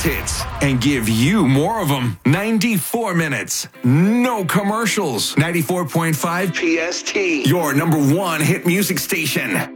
hits and give you more of them. 94 minutes. No commercials. 94.5 PST. Your number one hit music station.